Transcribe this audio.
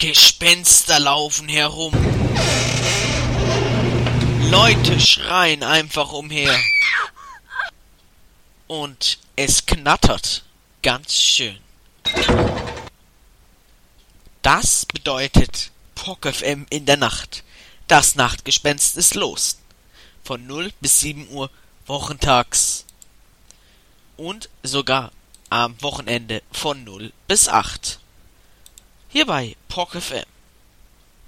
Gespenster laufen herum. Leute schreien einfach umher. Und es knattert ganz schön. Das bedeutet POC FM in der Nacht. Das Nachtgespenst ist los. Von 0 bis 7 Uhr wochentags. Und sogar am Wochenende von 0 bis 8. Hier bei POC FM.